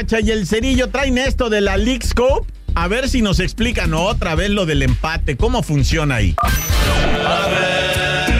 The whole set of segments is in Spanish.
y el Cerillo traen esto de la Leagues Cup. A ver si nos explican otra vez lo del empate. ¿Cómo funciona ahí? A ver.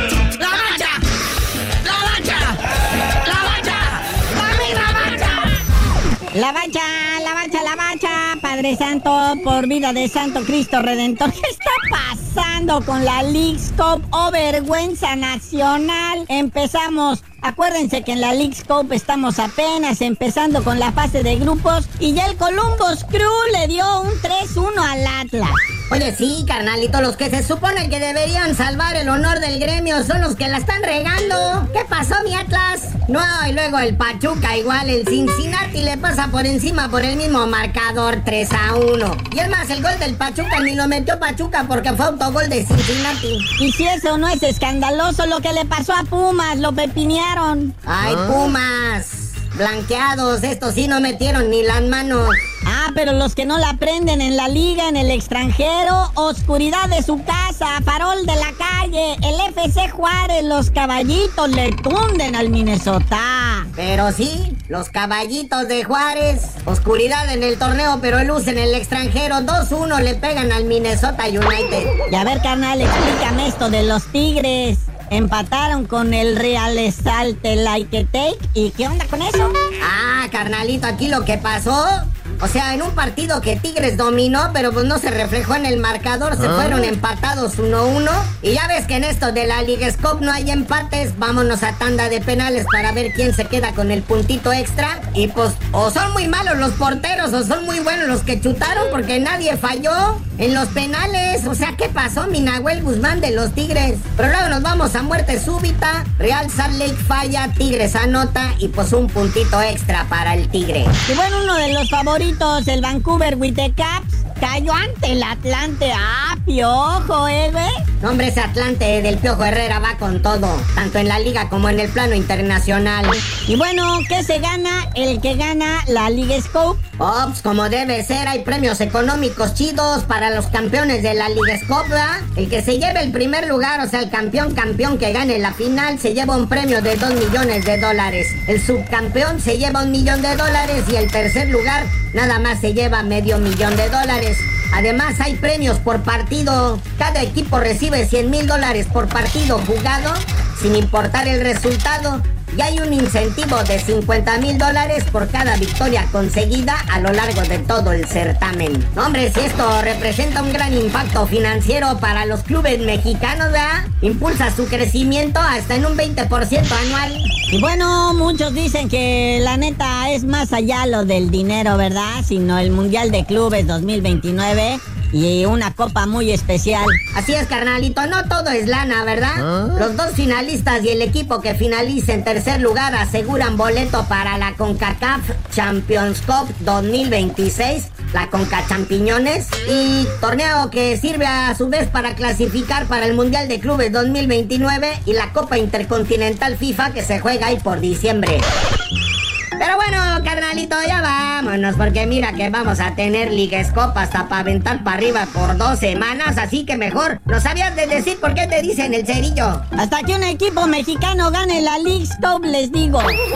La bacha, Padre Santo, por vida de Santo Cristo Redentor. ¿Qué está pasando con la Leagues Cup? ¡Oh, vergüenza nacional! Empezamos. Acuérdense que en la Leagues Cup estamos apenas empezando con la fase de grupos y ya el Columbus Crew le dio un 3-1 al Atlas. Oye, sí, carnalito, los que se supone que deberían salvar el honor del gremio son los que la están regando. ¿Qué pasó, mi Atlas? No, y luego el Pachuca igual, el Cincinnati le pasa por encima por el mismo marcador, 3-1. Y es más, el gol del Pachuca ni lo metió Pachuca porque fue autogol de Cincinnati. Y si eso no es escandaloso lo que le pasó a Pumas, lo pepinearon. ¡Ay, Pumas! Blanqueados, estos sí no metieron ni las manos. Ah, pero los que no la prenden en la liga, en el extranjero, oscuridad de su casa, farol de la calle, el FC Juárez, los caballitos le tunden al Minnesota. Pero sí, los caballitos de Juárez, oscuridad en el torneo, pero luz en el extranjero, 2-1 le pegan al Minnesota United. Y a ver, carnal, explícame esto de los Tigres. Empataron con el Real Salt Lake Take. ¿Y qué onda con eso? Ah, carnalito, aquí lo que pasó... O sea, en un partido que Tigres dominó, pero pues no se reflejó en el marcador, se fueron empatados 1-1. Y ya ves que en esto de la Leagues Cup no hay empates, vámonos a tanda de penales para ver quién se queda con el puntito extra. Y pues, o son muy malos los porteros, o son muy buenos los que chutaron, porque nadie falló en los penales. O sea, ¿qué pasó, mi Nahuel Guzmán de los Tigres? Pero luego nos vamos a muerte súbita, Real Salt Lake falla, Tigres anota, y pues un puntito extra para el Tigre. Y bueno, uno de los favoritos, el Vancouver Whitecaps, cayó ante el Atlante. ¡Ah, piojo, güey! No, hombre, ese Atlante del Piojo Herrera va con todo, tanto en la liga como en el plano internacional. Y bueno, ¿qué se gana? El que gana la Leagues Cup. Pues como debe ser, hay premios económicos chidos para los campeones de la Leagues Cup, ¿verdad? El que se lleve el primer lugar, o sea, el campeón que gane la final, se lleva un premio de $2 millones. El subcampeón se lleva $1 millón y el tercer lugar nada más se lleva $500,000. Además hay premios por partido. Cada equipo recibe $100,000 por partido jugado, sin importar el resultado. Y hay un incentivo de $50,000 por cada victoria conseguida a lo largo de todo el certamen. No, hombre, si esto representa un gran impacto financiero para los clubes mexicanos, ¿verdad? Impulsa su crecimiento hasta en un 20% anual. Y bueno, muchos dicen que la neta es más allá lo del dinero, ¿verdad? Sino el Mundial de Clubes 2029... y una copa muy especial. Así es, carnalito, no todo es lana, ¿verdad? Los dos finalistas y el equipo que finalice en tercer lugar aseguran boleto para la CONCACAF Champions Cup 2026, la CONCAChampiñones, y torneo que sirve a su vez para clasificar para el Mundial de Clubes 2029 y la Copa Intercontinental FIFA que se juega ahí por diciembre. Pero bueno, carnalito, ya vámonos, porque mira que vamos a tener Leagues Cup hasta para aventar para arriba por 2 semanas, así que mejor no sabías de decir por qué te dicen el Cerillo. Hasta que un equipo mexicano gane la Leagues Cup, les digo.